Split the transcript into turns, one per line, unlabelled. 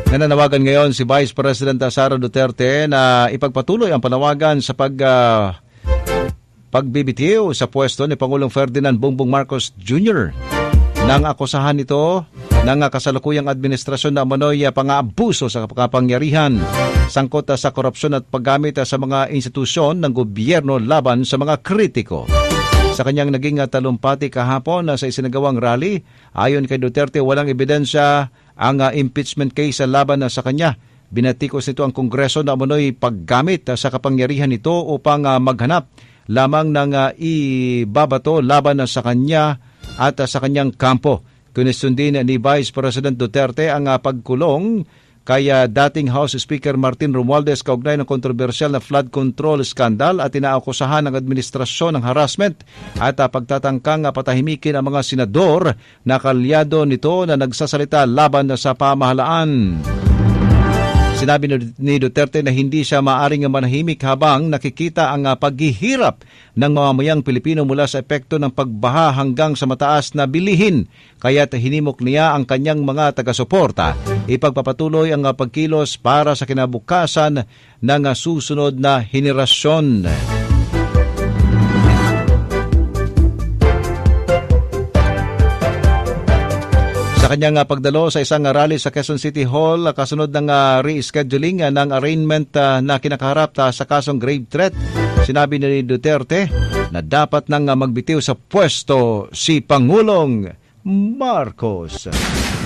Nananawagan ngayon si Vice President Sara Duterte na ipagpatuloy ang panawagan sa pagbibitiw sa pwesto ni Pangulong Ferdinand Bongbong Marcos Jr. Nang akusahan ito ng kasalukuyang administrasyon na umano'y pang-aabuso sa kapangyarihan, sangkot sa korupsyon at paggamit sa mga institusyon ng gobyerno laban sa mga kritiko. Sa kanyang naging talumpati kahapon sa isinagawang rally, ayon kay Duterte, walang ebidensya ang impeachment case laban sa kanya. Binatikos nito ang Kongreso na umano'y paggamit sa kapangyarihan nito upang maghanap lamang ng ibabato laban sa kanya at sa kanyang kampo. Kinwestiyon din ni Vice President Duterte ang pagkulong kay dating House Speaker Martin Romualdez kaugnay ng kontrobersyal na flood control scandal at inaakusahan ng administrasyon ng harassment at pagtatangkang patahimikin ang mga senador na kalyado nito na nagsasalita laban sa pamahalaan. Sinabi ni Duterte na hindi siya maaring manahimik habang nakikita ang paghihirap ng mamamayang Pilipino mula sa epekto ng pagbaha hanggang sa mataas na bilihin. Kaya't hinimok niya ang kanyang mga taga-suporta. Ipagpapatuloy ang pagkilos para sa kinabukasan ng susunod na henerasyon. Sa kanyang pagdalo sa isang rally sa Quezon City Hall, kasunod ng rescheduling ng arraignment na kinakaharap sa kasong grave threat, sinabi ni Duterte na dapat nang magbitiw sa pwesto si Pangulong Marcos.